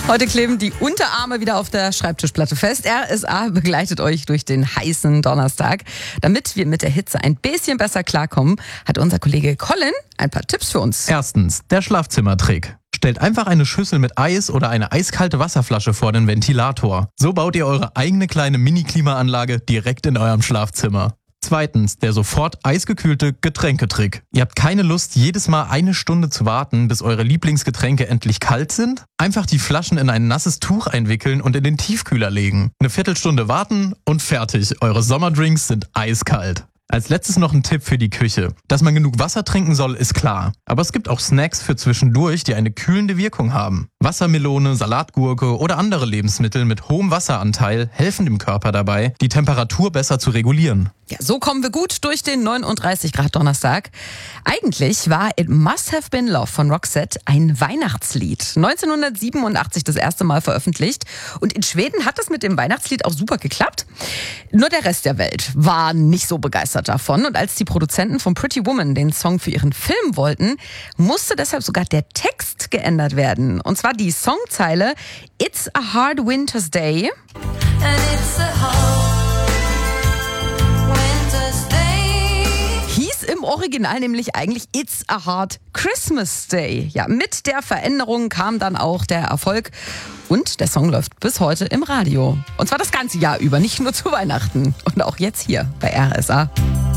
Heute kleben die Unterarme wieder auf der Schreibtischplatte fest. RSA begleitet euch durch den heißen Donnerstag. Damit wir mit der Hitze ein bisschen besser klarkommen, hat unser Kollege Colin ein paar Tipps für uns. Erstens, der Schlafzimmertrick. Stellt einfach eine Schüssel mit Eis oder eine eiskalte Wasserflasche vor den Ventilator. So baut ihr eure eigene kleine Mini-Klimaanlage direkt in eurem Schlafzimmer. Zweitens, der sofort eisgekühlte Getränketrick. Ihr habt keine Lust, jedes Mal eine Stunde zu warten, bis eure Lieblingsgetränke endlich kalt sind? Einfach die Flaschen in ein nasses Tuch einwickeln und in den Tiefkühler legen. Eine Viertelstunde warten und fertig. Eure Sommerdrinks sind eiskalt. Als letztes noch ein Tipp für die Küche. Dass man genug Wasser trinken soll, ist klar. Aber es gibt auch Snacks für zwischendurch, die eine kühlende Wirkung haben. Wassermelone, Salatgurke oder andere Lebensmittel mit hohem Wasseranteil helfen dem Körper dabei, die Temperatur besser zu regulieren. Ja, so kommen wir gut durch den 39 Grad Donnerstag. Eigentlich war It Must Have Been Love von Roxette ein Weihnachtslied. 1987 das erste Mal veröffentlicht. Und in Schweden hat es mit dem Weihnachtslied auch super geklappt. Nur der Rest der Welt war nicht so begeistert davon. Und als die Produzenten von Pretty Woman den Song für ihren Film wollten, musste deshalb sogar der Text geändert werden. Und zwar die Songzeile It's a hard winter's day. And it's a hard winter's day. Hieß im Original nämlich eigentlich It's a Hard Christmas Day. Ja, mit der Veränderung kam dann auch der Erfolg. Und der Song läuft bis heute im Radio. Und zwar das ganze Jahr über, nicht nur zu Weihnachten. Und auch jetzt hier bei RSA.